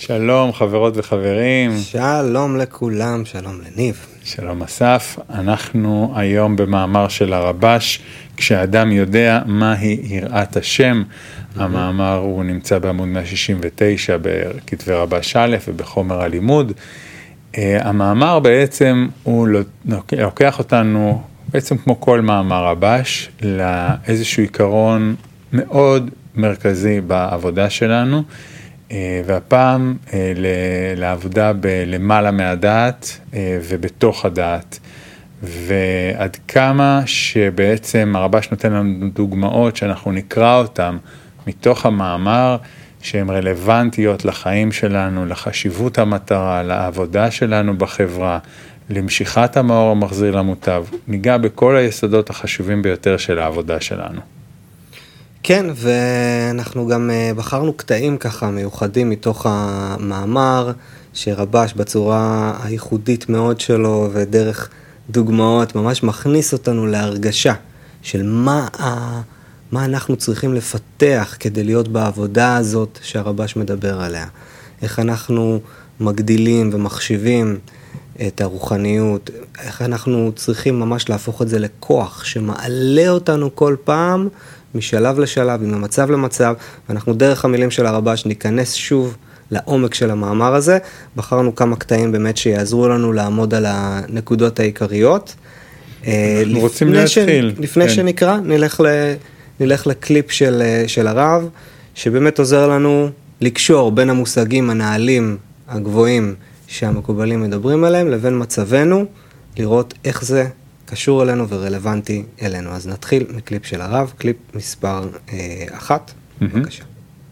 שלום חברות וחברים. שלום לכולם, שלום לניב. שלום אסף. אנחנו היום במאמר של הרבש, כשאדם יודע מהי יראת השם. המאמר הוא נמצא בעמוד 169 בכתבי רבש א' ובחומר הלימוד. המאמר בעצם הוא לוקח אותנו, בעצם כמו כל מאמר רבש, לאיזשהו עיקרון מאוד מרכזי בעבודה שלנו, והפעם לעבודה למעלה מהדעת ובתוך הדעת. ועד כמה שבעצם הרבש נותן לנו דוגמאות שאנחנו נקרא אותן מתוך המאמר, שהן רלוונטיות לחיים שלנו, לחשיבות המטרה, לעבודה שלנו בחברה, למשיכת המאור המחזיר למוטב. ניגע בכל היסודות החשובים ביותר של העבודה שלנו. כן, ואנחנו גם בחרנו קטעים ככה מיוחדים מתוך המאמר, שרבש בצורה הייחודית מאוד שלו ודרך דוגמאות ממש מכניס אותנו להרגשה של מה אנחנו צריכים לפתח כדי להיות בעבודה הזאת שהרבש מדבר עליה. איך אנחנו מגדילים ומחשיבים את הרוחניות, איך אנחנו צריכים ממש להפוך את זה לכוח שמעלה אותנו כל פעם משלב לשלב, ממצב למצב, ואנחנו דרך המילים של הרבש ניכנס שוב לעומק של המאמר הזה. בחרנו כמה קטעים באמת שיעזרו לנו לעמוד על הנקודות העיקריות. אנחנו רוצים להתחיל. לפני שנקרא, נלך לקליפ של הרב, שבאמת עוזר לנו לקשור בין המושגים הנעלים הגבוהים שהמקובלים מדברים עליהם, לבין מצבנו, לראות איך זה קשור אלינו ורלוונטי אלינו. אז נתחיל מקליפ של הרב, קליפ מספר 1. בבקשה.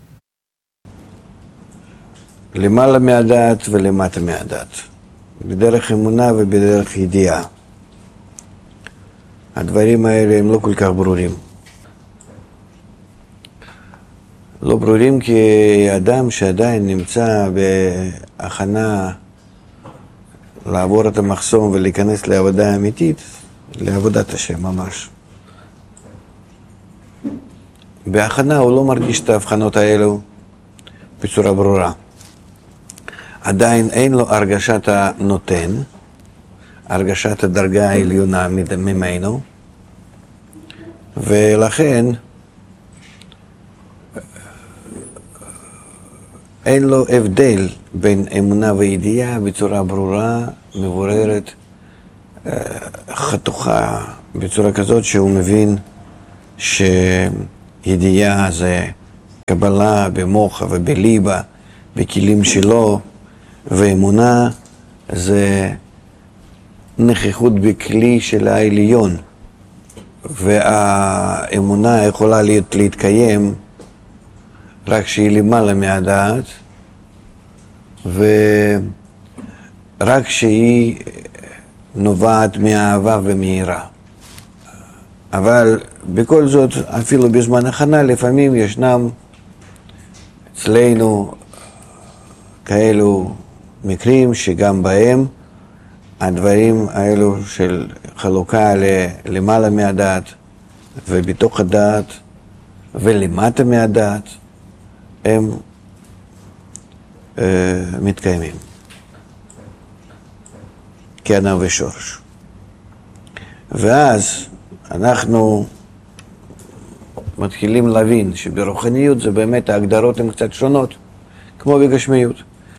למעלה מהדעת ולמטה מהדעת. בדרך אמונה ובדרך ידיעה. הדברים האלה הם לא כל כך ברורים. לא ברורים כי אדם שעדיין נמצא בהכנה לעבור את המחסום ולהיכנס לעבודה אמיתית, לעבודת השם ממש. בהכנה הוא לא מרגיש את ההבחנות האלו בצורה ברורה. עדיין אין לו הרגשת הנותן, הרגשת הדרגה העליונה ממנו, ולכן אין לו הבדל בין אמונה וידיעה בצורה ברורה, מבוררת, חתוכה, בצורה כזאת שהוא מבין שידיעה זה קבלה במוח ובליבה, בכלים שלו, ואמונה זה נוכחות בכלי של העליון, והאמונה יכולה להתקיים רק שהיא למעלה מהדעת, ורק שהיא נובעת מהאהבה ומהירה. אבל בכל זאת, אפילו בזמן הכנה, לפעמים ישנם אצלנו כאלו מקרים שגם בהם הדברים האלו של חלוקה למעלה מהדעת ובתוך הדעת ולמטה מהדעת הם מתקיימים כענב ושורש. ואז אנחנו מתחילים להבין שברוחניות זה באמת ההגדרות הן קצת שונות, כמו בגשמיות.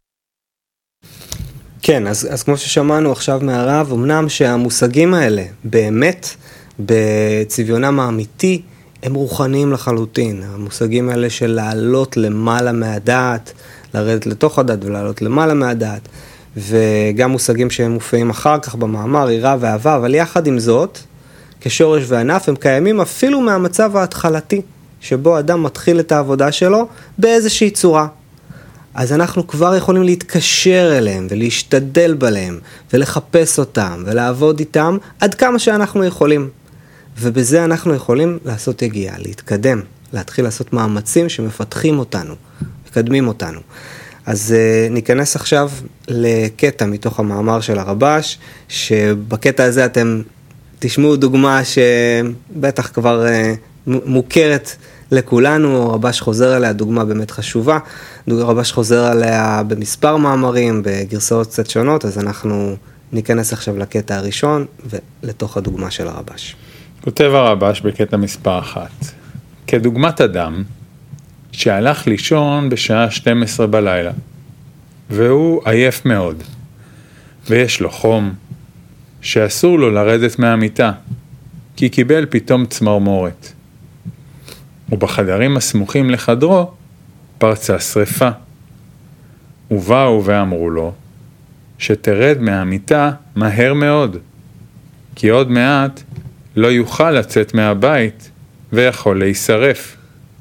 כן, אז כמו ששמענו עכשיו מהרב, אמנם שהמושגים האלה באמת בצביונם האמיתי הם רוחניים לחלוטין. המושגים האלה של לעלות למעלה מהדעת, לרדת לתוך הדעת ולעלות למעלה מהדעת, וגם מושגים שהם מופיעים אחר כך במאמר, יראה ואהבה, אבל יחד עם זאת, כשורש וענף, הם קיימים אפילו מהמצב ההתחלתי, שבו אדם מתחיל את העבודה שלו באיזושהי צורה. אז אנחנו כבר יכולים להתקשר אליהם ולהשתדל בהם ולחפש אותם ולעבוד איתם עד כמה שאנחנו יכולים. ובזה אנחנו יכולים לעשות הגיעה, להתקדם, להתחיל לעשות מאמצים שמפתחים אותנו, מקדמים אותנו. אז ניכנס עכשיו לקטע מתוך המאמר של הרבש, שבקטע הזה אתם תשמעו דוגמה שבטח כבר מוכרת לכולנו, רבש חוזר עליה, דוגמה באמת חשובה, רבש חוזר עליה במספר מאמרים, בגרסאות קצת שונות, אז אנחנו ניכנס עכשיו לקטע הראשון, ולתוך הדוגמה של הרבש. כותב הרבש בקטע מספר 1, כדוגמת אדם שהלך לישון בשעה 12 בלילה, והוא עייף מאוד, ויש לו חום, שאסור לו לרדת מהמיטה, כי קיבל פתאום צמרמורת. ובחדרים הסמוכים לחדרו פרצה שריפה. ובאו ואמרו לו, שתרד מהמיטה מהר מאוד, כי עוד מעט לא יוכל לצאת מהבית ויכול להישרף.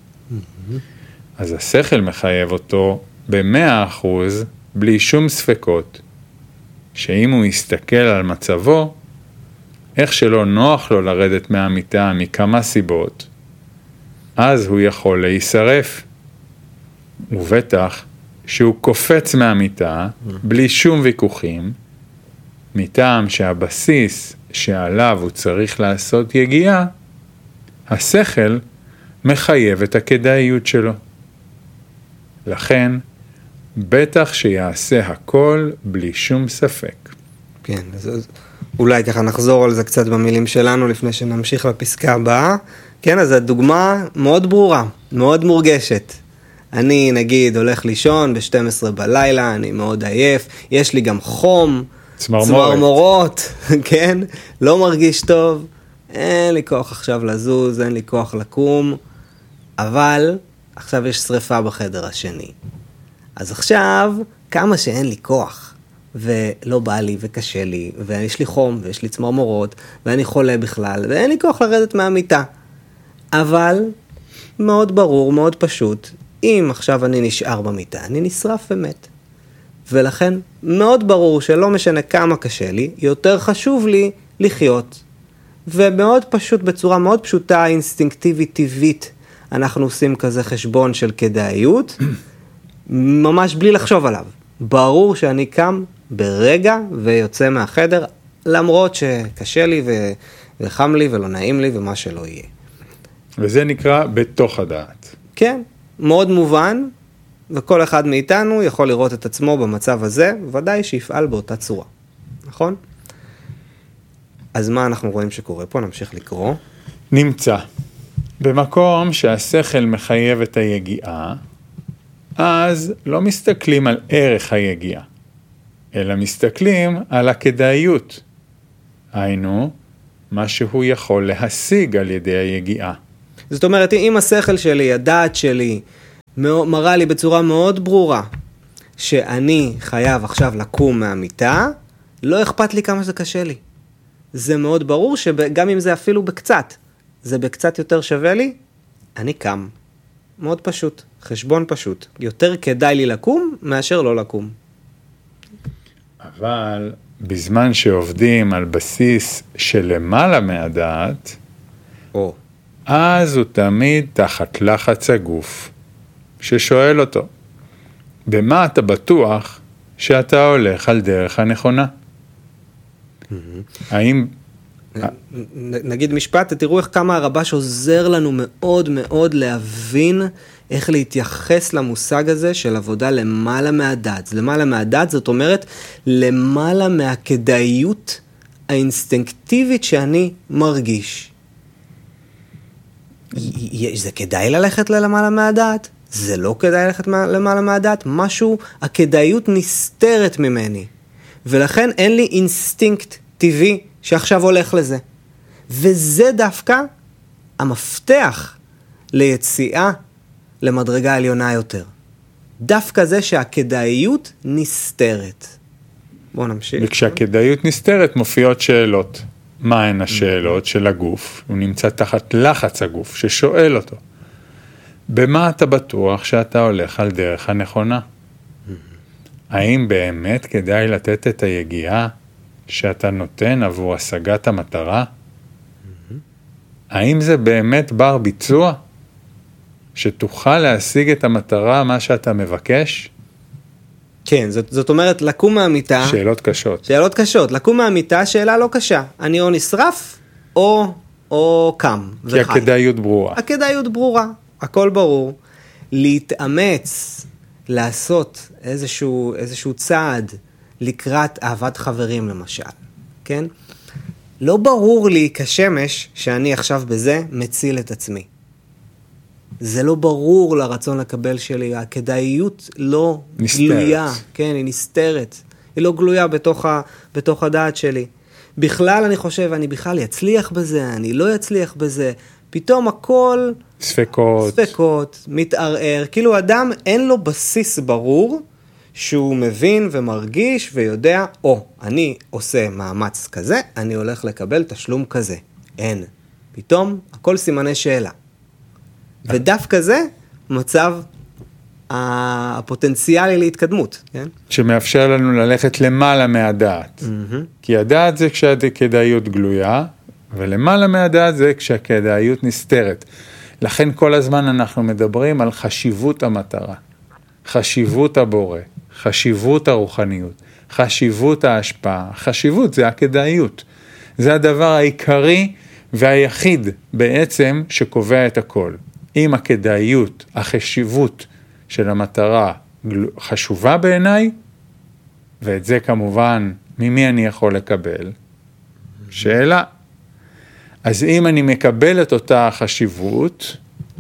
אז השכל מחייב אותו ב100% בלי שום ספקות, שאם הוא יסתכל על מצבו, איך שלא נוח לו לרדת מהמיטה מכמה סיבות, אז הוא יכול להישרף. ובטח שהוא קופץ מהמיטה בלי שום ויכוחים, מטעם שהבסיס שעליו הוא צריך לעשות יגיעה, השכל מחייב את הכדאיות שלו. לכן, בטח שיעשה הכל בלי שום ספק. כן, אז אולי ככה נחזור על זה קצת במילים שלנו לפני שנמשיך לפסקה הבאה. כן, אז הדוגמה מאוד ברורה, מאוד מורגשת. אני נגיד הולך לישון ב-12 בלילה, אני מאוד עייף, יש לי גם חום, צמרמורות, כן, לא מרגיש טוב, אין לי כוח עכשיו לזוז, אין לי כוח לקום, אבל עכשיו יש שריפה בחדר השני. אז עכשיו, כמה שאין לי כוח, ולא בא לי וקשה לי, ויש לי חום ויש לי צמרמורות, ואני חולה בכלל, ואין לי כוח לרדת מהמיטה. אבל מאוד ברור, מאוד פשוט, אם עכשיו אני נשאר במיטה, אני נשרף ומת. ולכן מאוד ברור שלא משנה כמה קשה לי, יותר חשוב לי לחיות. ומאוד פשוט, בצורה מאוד פשוטה, אינסטינקטיבית, טבעית, אנחנו עושים כזה חשבון של כדאיות, ממש בלי לחשוב עליו. ברור שאני קם ברגע ויוצא מהחדר, למרות שקשה לי וחם לי ולא נעים לי ומה שלא יהיה. וזה נקרא בתוך הדעת. כן, מאוד מובן, וכל אחד מאיתנו יכול לראות את עצמו במצב הזה, ודאי שיפעל באותה צורה, נכון? אז מה אנחנו רואים שקורה פה? נמשיך לקרוא. נמצא. במקום שהשכל מחייב את היגיעה, אז לא מסתכלים על ערך היגיעה, אלא מסתכלים על הכדאיות. היינו, מה שהוא יכול להשיג על ידי היגיעה. זאת אומרת, אם השכל שלי, הדעת שלי, מראה לי בצורה מאוד ברורה, שאני חייב עכשיו לקום מהמיטה, לא אכפת לי כמה זה קשה לי. זה מאוד ברור שגם אם זה אפילו בקצת, זה בקצת יותר שווה לי, אני קם. מאוד פשוט, חשבון פשוט. יותר כדאי לי לקום מאשר לא לקום. אבל בזמן שעובדים על בסיס שלמעלה מהדעת, אז הוא תמיד תחת לחץ הגוף, ששואל אותו, במה אתה בטוח שאתה הולך על דרך הנכונה? האם... נגיד משפט, תראו איך כמה הרבש עוזר לנו מאוד מאוד להבין איך להתייחס למושג הזה של עבודה למעלה מהדעת. למעלה מהדעת זאת אומרת למעלה מהכדאיות האינסטינקטיבית שאני מרגיש. זה כדאי ללכת למעלה מהדעת? זה לא כדאי ללכת למעלה מהדעת? משהו, הכדאיות נסתרת ממני. ולכן אין לי אינסטינקט טבעי שעכשיו הולך לזה. וזה דווקא המפתח ליציאה למדרגה עליונה יותר. דווקא זה שהכדאיות נסתרת. בואו נמשיך. וכשהכדאיות נסתרת מופיעות שאלות. מה הן השאלות של הגוף? הוא נמצא תחת לחץ הגוף ששואל אותו. במה אתה בטוח שאתה הולך על דרך הנכונה? האם באמת כדאי לתת את היגיעה שאתה נותן עבור השגת המטרה? האם זה באמת בר ביצוע? שתוכל להשיג את המטרה מה שאתה מבקש? כן, זאת אומרת, לקום מהמיטה... שאלות קשות. שאלות קשות. לקום מהמיטה, שאלה לא קשה. אני או נשרף, או קם. כי הכדאיות ברורה. הכדאיות ברורה. הכל ברור. להתאמץ, לעשות איזשהו צעד לקראת אהבת חברים למשל, כן? לא ברור לי כשמש שאני עכשיו בזה מציל את עצמי. זה לא ברור לרצון לקבל שלי, הכדאיות לא גלויה, כן, היא נסתרת, היא לא גלויה בתוך הדעת שלי. בכלל אני חושב, אני בכלל יצליח בזה, אני לא יצליח בזה, פתאום הכל ספקות, מתערער, כאילו אדם אין לו בסיס ברור, שהוא מבין ומרגיש ויודע, אני עושה מאמץ כזה, אני הולך לקבל תשלום כזה. אין. פתאום הכל סימני שאלה. ודווקא זה מצב הפוטנציאלי להתקדמות, כן? שמאפשר לנו ללכת למעלה מהדעת. כי הדעת זה כשהכדאיות גלויה, ולמעלה מהדעת זה כשהכדאיות נסתרת. לכן כל הזמן אנחנו מדברים על חשיבות המטרה, חשיבות הבורא, חשיבות הרוחניות, חשיבות ההשפעה. חשיבות זה הכדאיות. זה הדבר העיקרי והיחיד בעצם שקובע את הכל. אם הכדאיות, החשיבות של המטרה חשובה בעיניי, ואת זה כמובן ממי אני יכול לקבל? שאלה. אז אם אני מקבל את אותה החשיבות,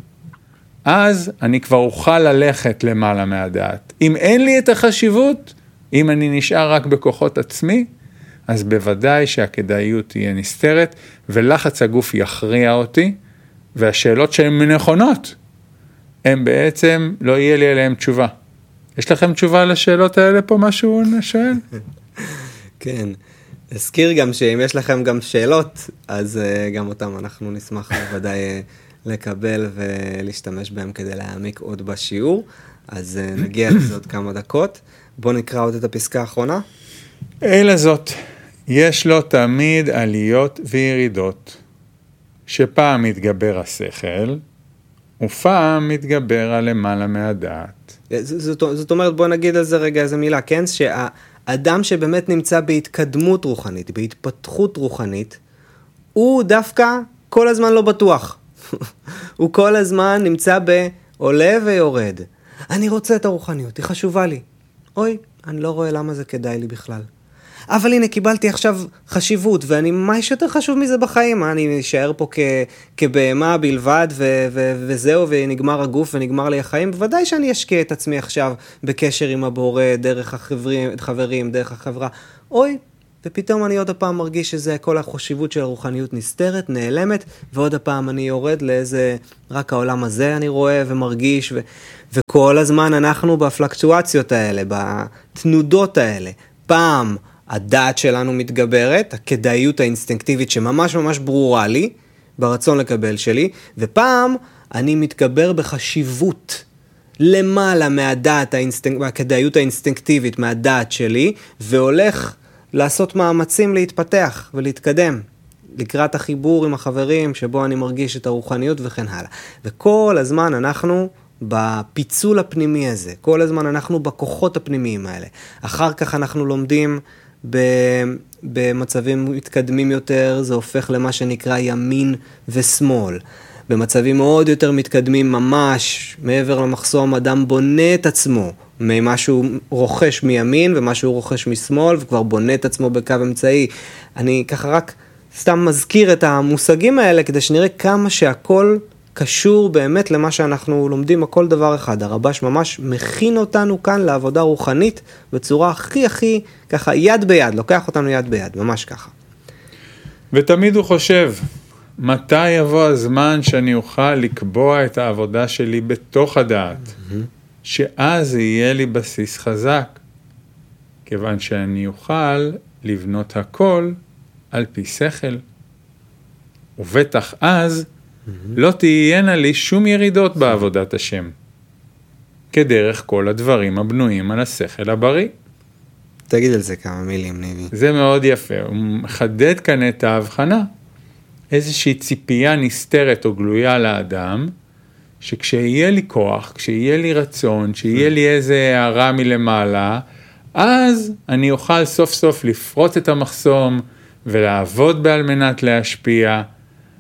אז אני כבר אוכל ללכת למעלה מהדעת. אם אין לי את החשיבות, אם אני נשאר רק בכוחות עצמי, אז בוודאי שהכדאיות תהיה נסתרת, ולחץ הגוף יכריע אותי, והשאלות שהן נכונות, הן בעצם לא יהיה לי עליהן תשובה. יש לכם תשובה לשאלות האלה פה משהו נשאל? כן. אזכיר גם שאם יש לכם גם שאלות, אז גם אותם אנחנו נשמח בוודאי לקבל ולהשתמש בהם כדי להעמיק עוד בשיעור. אז נגיע לזה עוד כמה דקות. בואו נקרא עוד את הפסקה האחרונה. אלא זאת, יש לו תמיד עליות וירידות, שפעם מתגבר השכל, ופעם מתגבר הלמעלה מהדעת. זאת אומרת, בוא נגיד על זה רגע איזה מילה, כן? שהאדם שבאמת נמצא בהתקדמות רוחנית, בהתפתחות רוחנית, הוא דווקא כל הזמן לא בטוח. הוא כל הזמן נמצא בעולה ויורד. אני רוצה את הרוחניות, היא חשובה לי. אוי, אני לא רואה למה זה כדאי לי בכלל. אבל הנה, קיבלתי עכשיו חשיבות, מה יש יותר חשוב מזה בחיים? אני אשאר פה כבהמה בלבד, וזהו, ונגמר הגוף, ונגמר לי החיים. בוודאי שאני אשקיע את עצמי עכשיו בקשר עם הבורא, דרך החברים, דרך החברה. אוי, ופתאום אני עוד הפעם מרגיש שזה כל החשיבות של הרוחניות נסתרת, נעלמת, ועוד הפעם אני יורד לאיזה, רק העולם הזה אני רואה ומרגיש, וכל הזמן אנחנו בפלקטואציות האלה, בתנודות האלה. פעם הדעת שלנו מתגברת, הכדאיות האינסטינקטיבית שממש ממש ברורה לי, ברצון לקבל שלי, ופעם אני מתגבר בחשיבות למעלה מהדעת, הכדאיות האינסטינקטיבית מהדעת שלי, והולך לעשות מאמצים להתפתח ולהתקדם, לקראת החיבור עם החברים, שבו אני מרגיש את הרוחניות וכן הלאה. וכל הזמן אנחנו בפיצול הפנימי הזה, כל הזמן אנחנו בכוחות הפנימיים האלה. אחר כך אנחנו לומדים במצבים מתקדמים יותר, זה הופך למה שנקרא ימין ושמאל. במצבים מאוד יותר מתקדמים ממש, מעבר למחסום, אדם בונה את עצמו ממה שהוא רוכש מימין ומה שהוא רוכש משמאל, וכבר בונה את עצמו בקו אמצעי. אני ככה רק סתם מזכיר את המושגים האלה, כדי שנראה כמה שהכל קשור באמת למה שאנחנו לומדים, הכל דבר אחד. הרבש ממש מכין אותנו כאן לעבודה רוחנית, בצורה הכי ככה יד ביד, לוקח אותנו יד ביד, ממש ככה. ותמיד הוא חושב, מתי יבוא הזמן שאני אוכל לקבוע את העבודה שלי בתוך הדעת, שאז יהיה לי בסיס חזק, כיוון שאני אוכל לבנות הכל על פי שכל, ובטח אז לא תהיינה לי שום ירידות בעבודת השם, כדרך כל הדברים הבנויים על השכל הבריא. תגיד על זה כמה מילים, ניבי. זה מאוד יפה, הוא מחדד כאן את ההבחנה, איזושהי ציפייה נסתרת או גלויה לאדם, שכשיהיה לי כוח, כשיהיה לי רצון, כשיהיה לי איזה הערה מלמעלה, אז אני אוכל סוף סוף לפרוץ את המחסום, ולעבוד בעל מנת להשפיע,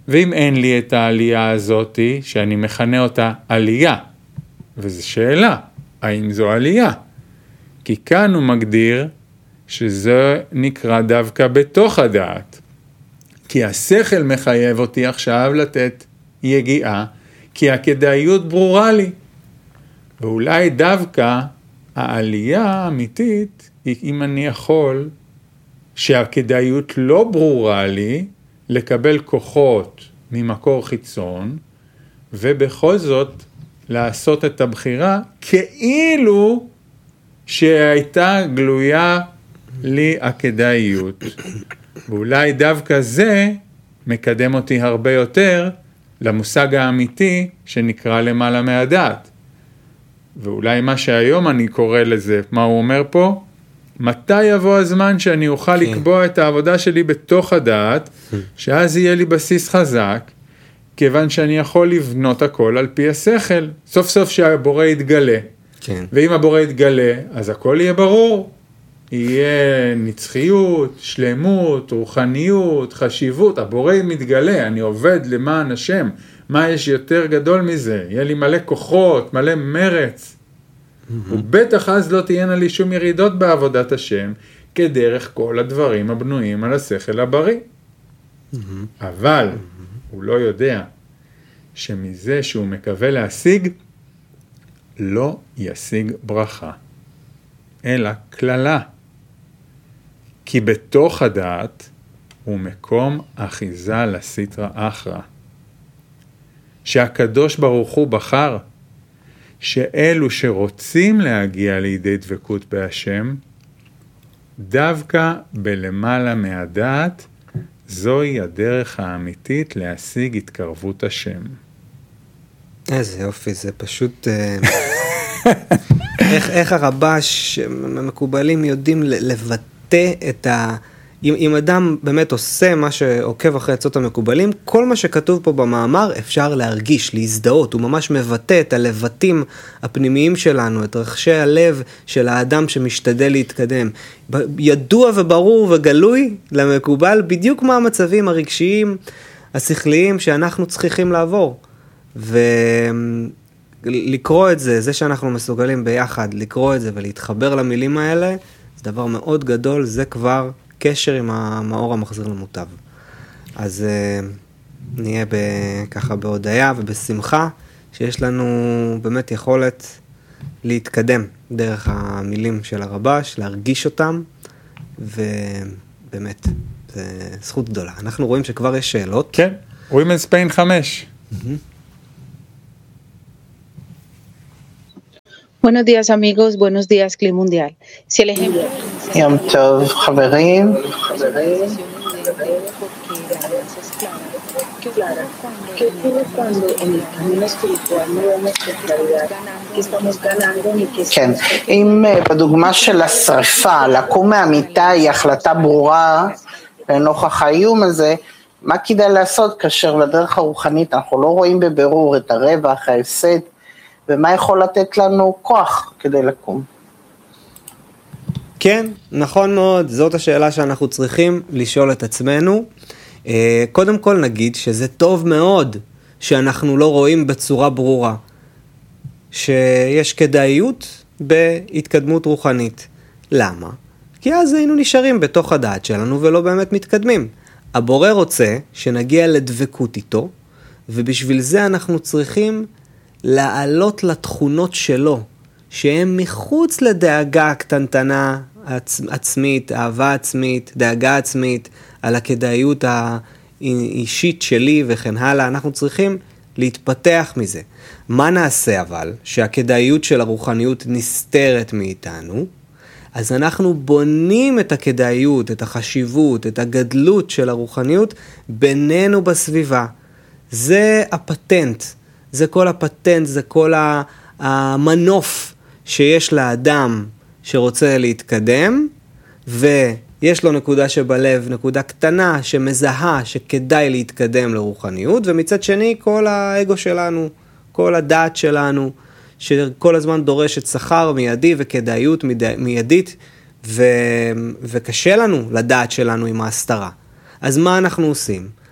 ואם אין לי את העלייה הזאת, שאני מכנה אותה עלייה, וזו שאלה, האם זו עלייה? כי כאן הוא מגדיר שזה נקרא דווקא בתוך הדעת. כי השכל מחייב אותי עכשיו לתת יגיעה, כי הכדאיות ברורה לי. ואולי דווקא העלייה האמיתית היא אם אני יכול, שהכדאיות לא ברורה לי, לקבל כוחות ממקור חיצון, ובכל זאת לעשות את הבחירה כאילו שהייתה גלויה לי הכדאיות. ואולי דווקא זה מקדם אותי הרבה יותר למושג האמיתי שנקרא למעלה מהדעת. ואולי מה שהיום אני קורא לזה, מה הוא אומר פה? מתי יבוא הזמן שאני אוכל לקבוע את העבודה שלי בתוך הדעת, שאז יהיה לי בסיס חזק, כיוון שאני יכול לבנות הכל על פי השכל. סוף סוף שהבורא יתגלה. כן. ואם הבורא יתגלה, אז הכל יהיה ברור. יהיה נצחיות, שלמות, רוחניות, חשיבות. הבורא מתגלה, אני עובד למען השם. מה יש יותר גדול מזה? יהיה לי מלא כוחות, מלא מרץ. ובטח אז לא תהיינה לי שום ירידות בעבודת השם, כדרך כל הדברים הבנויים על השכל הבריא. אבל הוא לא יודע שמזה שהוא מקווה להשיג, לא ישיג ברכה, אלא כללה. כי בתוך הדעת הוא מקום אחיזה לסטרא אחרא. שהקדוש ברוך הוא בחר, שאלו שרוצים להגיע לידי דבקות בהשם, דווקא בלמעלה מהדעת, זוהי הדרך האמיתית להשיג התקרבות השם. איזה יופי, זה פשוט... איך הרבש, מקובלים יודעים לבטא את ה... אם אדם באמת עושה מה שעוקב אחרי עצות המקובלים, כל מה שכתוב פה במאמר אפשר להרגיש, להזדהות. הוא ממש מבטא את הלבטים הפנימיים שלנו, את רחשי הלב של האדם שמשתדל להתקדם. ידוע וברור וגלוי למקובל בדיוק מה המצבים הרגשיים, השכליים שאנחנו צריכים לעבור. ולקרוא את זה, זה שאנחנו מסוגלים ביחד לקרוא את זה ולהתחבר למילים האלה, זה דבר מאוד גדול, זה כבר... קשר עם המאור המחזיר למוטב. אז נהיה ככה בהודעה ובשמחה, שיש לנו באמת יכולת להתקדם דרך המילים של הרבש, להרגיש אותם, ובאמת, זה זכות גדולה. אנחנו רואים שכבר יש שאלות. כן, רואים את ספיין 5. Buenos días amigos, buenos días Clima Mundial. Si el ejemplo... יום טוב חברים. כן, אם בדוגמה של השריפה, לקום מהמיטה היא החלטה ברורה לנוכח האיום הזה, מה כדאי לעשות כאשר לדרך הרוחנית אנחנו לא רואים בבירור את הרווח, ההפסד, ומה יכול לתת לנו כוח כדי לקום? כן, נכון מאוד, זאת השאלה שאנחנו צריכים לשאול את עצמנו. קודם כל נגיד שזה טוב מאוד שאנחנו לא רואים בצורה ברורה, שיש כדאיות בהתקדמות רוחנית. למה? כי אז היינו נשארים בתוך הדעת שלנו ולא באמת מתקדמים. הבורא רוצה שנגיע לדבקות איתו, ובשביל זה אנחנו צריכים לעלות לתכונות שלו, שהן מחוץ לדאגה הקטנטנה עצמית, אהבה עצמית, דאגה עצמית, על הכדאיות האישית שלי וכן הלאה. אנחנו צריכים להתפתח מזה. מה נעשה אבל? שהכדאיות של הרוחניות נסתרת מאיתנו, אז אנחנו בונים את הכדאיות, את החשיבות, את הגדלות של הרוחניות בינינו בסביבה. זה הפטנט, זה כל הפטנט, זה כל המנוף שיש לאדם שרוצה להתקדם, ויש לו נקודה שבלב, נקודה קטנה שמזהה שכדאי להתקדם לרוחניות, ומצד שני כל האגו שלנו, כל הדעת שלנו, שכל הזמן דורשת שכר מיידי וכדאיות מיידית, וקשה לנו לדעת שלנו עם ההסתרה. אז מה אנחנו עושים?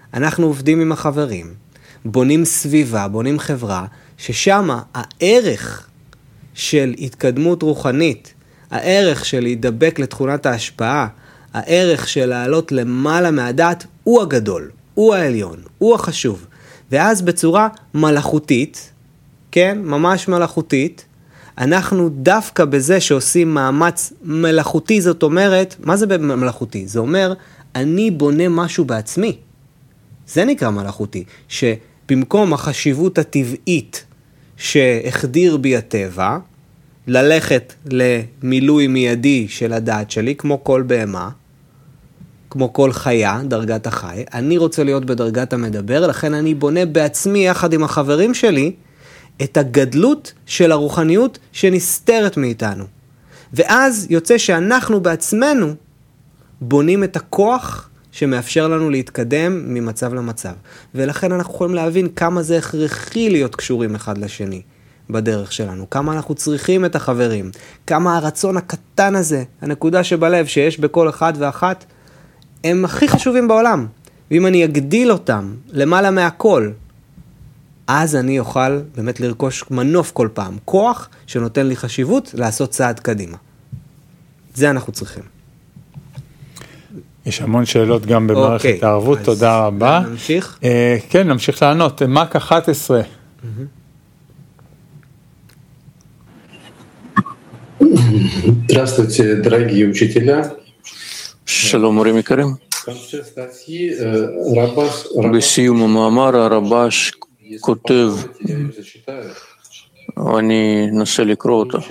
אנחנו עובדים עם החברים, בונים סביבה, בונים חברה, ששם הערך של התקדמות רוחנית, הערך של להידבק לתכונת ההשפעה, הערך של לעלות למעלה מהדעת, הוא הגדול, הוא העליון, הוא החשוב. ואז בצורה מלאכותית, כן, ממש מלאכותית, אנחנו דווקא בזה שעושים מאמץ מלאכותי, זאת אומרת, מה זה מלאכותי? זה אומר, אני בונה משהו בעצמי. זה נקרא מלאכותי, שבמקום החשיבות הטבעית שהחדיר בי הטבע, ללכת למילוי מיידי של הדעת שלי, כמו כל בהמה, כמו כל חיה, דרגת החי, אני רוצה להיות בדרגת המדבר, לכן אני בונה בעצמי יחד עם החברים שלי, את הגדלות של הרוחניות שנסתרת מאיתנו. ואז יוצא שאנחנו בעצמנו בונים את הכוח שמאפשר לנו להתקדם ממצב למצב. ולכן אנחנו יכולים להבין כמה זה הכרחי להיות קשורים אחד לשני בדרך שלנו. כמה אנחנו צריכים את החברים. כמה הרצון הקטן הזה, הנקודה שבלב שיש בכל אחד ואחת, הם הכי חשובים בעולם. ואם אני אגדיל אותם למעלה מהכל, אז אני אוכל באמת לרכוש מנוף כל פעם. כוח שנותן לי חשיבות לעשות צעד קדימה. זה אנחנו צריכים. יש המון שאלות גם במערכת הערבות, תודה רבה. נמשיך? כן, נמשיך לענות. מק 11. Здравствуйте, дорогие учителя. שלום מורים יקרים. בסיום המאמר הרבש כותב, אני אנסה לקרוא אותו.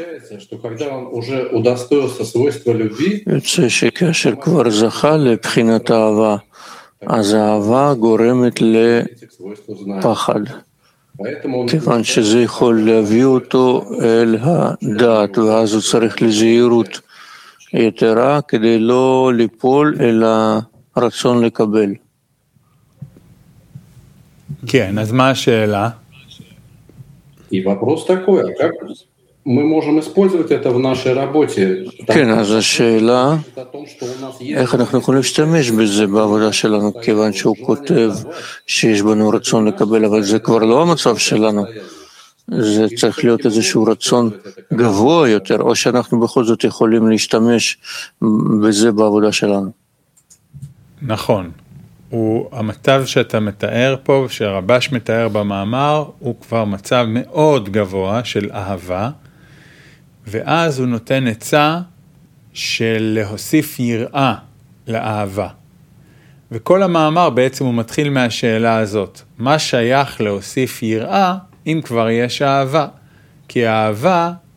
יוצא שכאשר כבר זכה לבחינת האהבה, אז האהבה גורמת לפחד, כיוון שזה יכול להביא אותו אל הדעת, ואז הוא צריך לזהירות יתרה כדי לא ליפול אל הרצון לקבל. כן, אז מה השאלה? И вопрос такой, как мы можем использовать это в нашей работе? כן, אז השאלה, איך אנחנו יכולים להשתמש בזה בעבודה שלנו, כיוון שהוא כותב שיש בנו רצון לקבל, אבל זה כבר לא המצב שלנו. זה צריך להיות איזשהו רצון גבוה יותר, או שאנחנו בכל זאת יכולים להשתמש בזה בעבודה שלנו. נכון. המצב שאתה מתאר פה, שהרבש מתאר במאמר, הוא כבר מצב מאוד גבוה של אהבה, ואז הוא נותן עצה של להוסיף יראה לאהבה. וכל המאמר בעצם הוא מתחיל מהשאלה הזאת, מה שייך להוסיף יראה אם כבר יש אהבה? כי האהבה